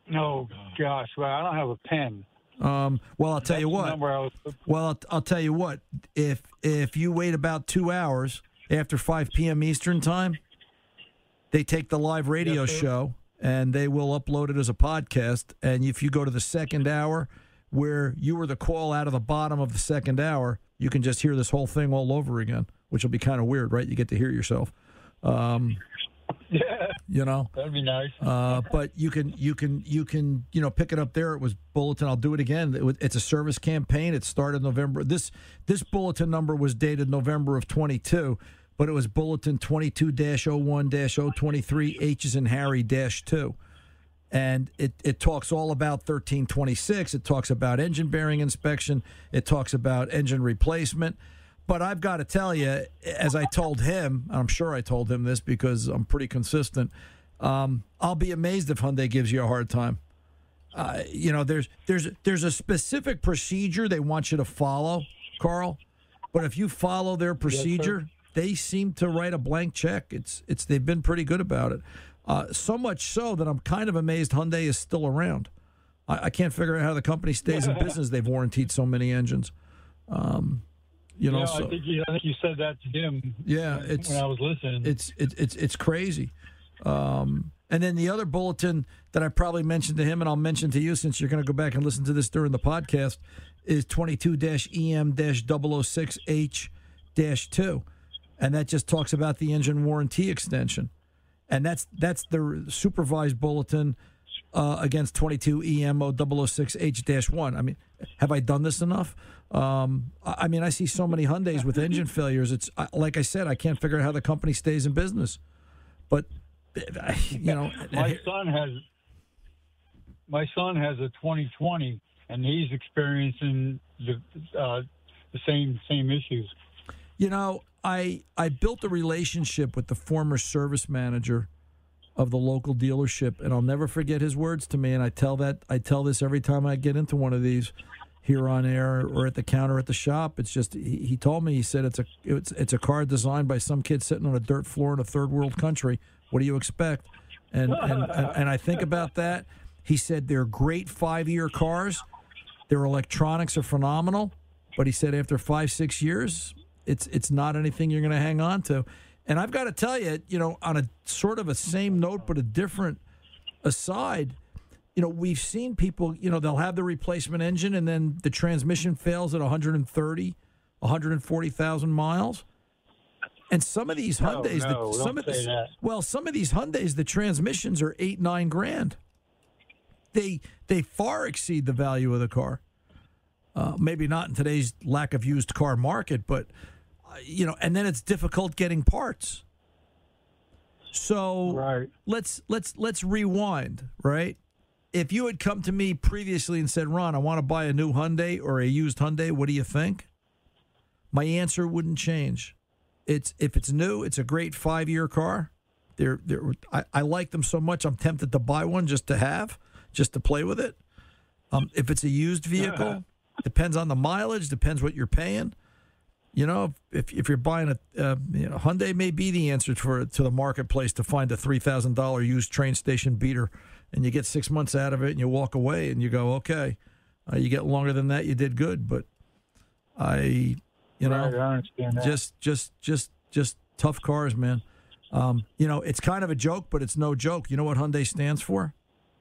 Oh gosh, well, I don't have a pen. Well, I'll tell you what. Well, I'll tell you what. If you wait about 2 hours after 5 p.m. Eastern time, they take the live radio show and they will upload it as a podcast. And if you go to the second hour, where you were the call out of the bottom of the second hour, you can just hear this whole thing all over again, which will be kind of weird, right? You get to hear yourself. Yeah, you know, that'd be nice. But you can pick it up there. It was Bulletin. I'll do it again. It's a service campaign. It started November. This Bulletin number was dated November of 22, but it was Bulletin 22-01-023 H's and Harry -2. And it talks all about 1326. It talks about engine bearing inspection. It talks about engine replacement. But I've got to tell you, as I told him, I'm sure I told him this because I'm pretty consistent, I'll be amazed if Hyundai gives you a hard time. There's a specific procedure they want you to follow, Carl. But if you follow their procedure, they seem to write a blank check. They've been pretty good about it. So much so that I'm kind of amazed Hyundai is still around. I can't figure out how the company stays in business. They've warrantied so many engines. I think you said that to him. Yeah, when I was listening. It's crazy. And then the other bulletin that I probably mentioned to him, and I'll mention to you since you're going to go back and listen to this during the podcast, is 22-EM-006H-2, and that just talks about the engine warranty extension, and that's the supervised bulletin against 22-EM-006H-1. I mean, have I done this enough? I see so many Hyundais with engine failures. It's like I said, I can't figure out how the company stays in business. But my son has a 2020, and he's experiencing the same issues. I built a relationship with the former service manager of the local dealership, and I'll never forget his words to me. And I tell this every time I get into one of these here on air or at the counter at the shop. It's just he told me, he said it's a car designed by some kid sitting on a dirt floor in a third world country. What do you expect? And I think about that. He said they're great 5-year cars. Their electronics are phenomenal, but he said after 5-6 years, it's not anything you're going to hang on to. And I've got to tell you, on a sort of a same note but a different aside, we've seen people, they'll have the replacement engine and then the transmission fails at 130, 140,000 miles. And some of these Hyundais, some of these Hyundais, the transmissions are $8-9 grand. They far exceed the value of the car. Maybe not in today's lack of used car market, but and then it's difficult getting parts. So let's rewind, right? If you had come to me previously and said, Ron, I want to buy a new Hyundai or a used Hyundai, what do you think? My answer wouldn't change. If it's new, it's a great 5-year car. I like them so much, I'm tempted to buy one just to play with it. If it's a used vehicle, depends on the mileage, depends what you're paying. If you're buying a Hyundai may be the answer to the marketplace to find a $3,000 used train station beater, and you get 6 months out of it, and you walk away, and you go, okay. You get longer than that, you did good. But I understand that. Just tough cars, man. It's kind of a joke, but it's no joke. You know what Hyundai stands for?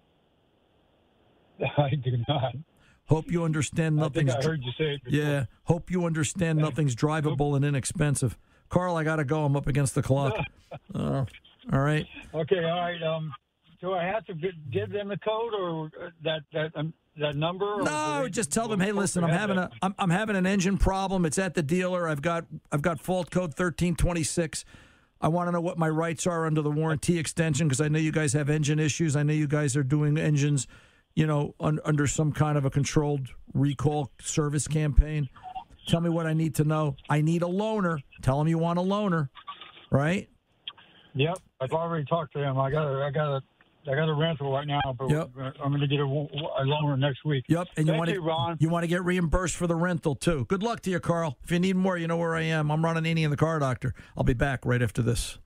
I do not. Hope you understand nothing's. I think I heard you say it before. Yeah. Hope you understand nothing's drivable and inexpensive. Carl, I got to go. I'm up against the clock. All right. Okay. All right. Do I have to give them the code or that number? No, just tell them, hey, listen, I'm having an engine problem. It's at the dealer. I've got fault code 1326. I want to know what my rights are under the warranty extension because I know you guys have engine issues. I know you guys are doing engines, under some kind of a controlled recall service campaign. Tell me what I need to know. I need a loaner. Tell them you want a loaner, right? Yep, I've already talked to him. I got a rental right now, but I'm going to get a loaner next week. Yep, and Thank you, Ron. You want to get reimbursed for the rental too. Good luck to you, Carl. If you need more, you know where I am. I'm Ron Ananian, the Car Doctor. I'll be back right after this.